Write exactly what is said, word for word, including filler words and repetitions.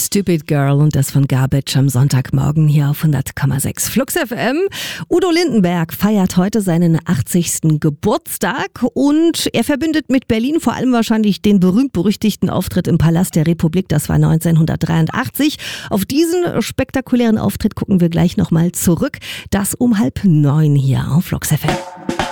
Stupid Girl und das von Garbage am Sonntagmorgen hier auf hundert Komma sechs Flux F M. Udo Lindenberg feiert heute seinen achtzigsten Geburtstag und er verbindet mit Berlin vor allem wahrscheinlich den berühmt-berüchtigten Auftritt im Palast der Republik, das war neunzehnhundertdreiundachtzig. Auf diesen spektakulären Auftritt gucken wir gleich nochmal zurück. Das um halb neun hier auf Flux F M.